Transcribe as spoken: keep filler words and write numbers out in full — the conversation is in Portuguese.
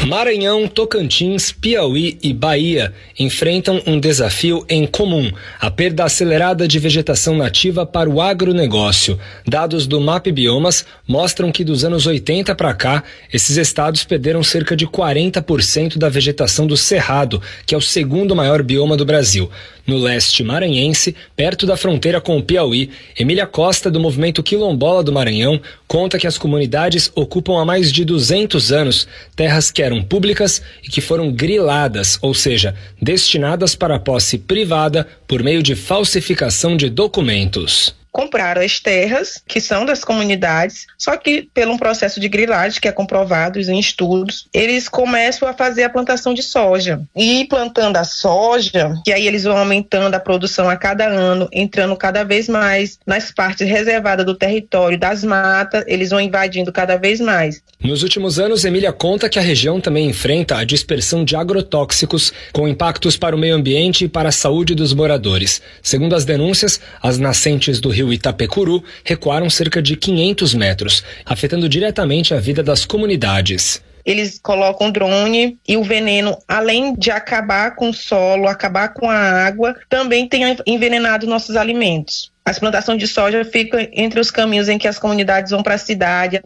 Maranhão, Tocantins, Piauí e Bahia enfrentam um desafio em comum: a perda acelerada de vegetação nativa para o agronegócio. Dados do M A P Biomas mostram que dos anos oitenta para cá, esses estados perderam cerca de quarenta por cento da vegetação do Cerrado, que é o segundo maior bioma do Brasil. No leste maranhense, perto da fronteira com o Piauí, Emília Costa, do movimento Quilombola do Maranhão, conta que as comunidades ocupam há mais de duzentos anos terras que eram públicas e que foram griladas, ou seja, destinadas para a posse privada por meio de falsificação de documentos. Compraram as terras, que são das comunidades, só que pelo um processo de grilagem, que é comprovado em estudos, eles começam a fazer a plantação de soja. E plantando a soja, que aí eles vão aumentando a produção a cada ano, entrando cada vez mais nas partes reservadas do território, das matas, eles vão invadindo cada vez mais. Nos últimos anos, Emília conta que a região também enfrenta a dispersão de agrotóxicos, com impactos para o meio ambiente e para a saúde dos moradores. Segundo as denúncias, as nascentes do rio Itapecuru recuaram cerca de quinhentos metros, afetando diretamente a vida das comunidades. Eles colocam drone e o veneno, além de acabar com o solo, acabar com a água, também tem envenenado nossos alimentos. As plantações de soja ficam entre os caminhos em que as comunidades vão para a cidade.